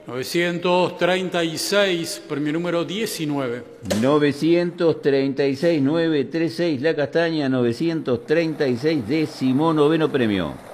936, premio número 19. 936, 936, La Castaña, 936, 19º premio.